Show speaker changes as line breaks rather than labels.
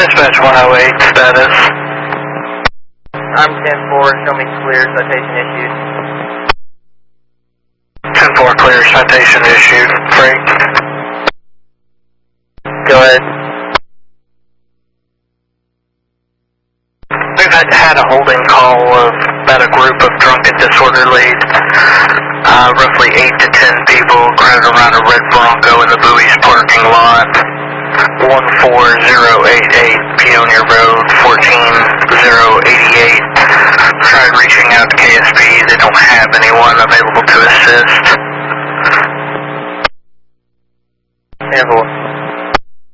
Dispatch 108, status.
I'm 10-4, show me clear, citation issued.
10-4, clear, citation issued. Freight.
Go ahead.
We've had a holding call of about a group of drunk and disorderly, roughly 8 to 10 people crowded around a red Bronco in the Bowie's parking lot. 14088 Peonia Road, 14088. Tried reaching out to KSP. They don't have anyone available